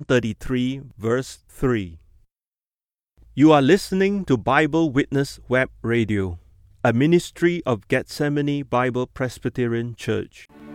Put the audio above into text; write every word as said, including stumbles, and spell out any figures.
thirty-three, verse three. You are listening to Bible Witness Web Radio, a ministry of Gethsemane Bible Presbyterian Church.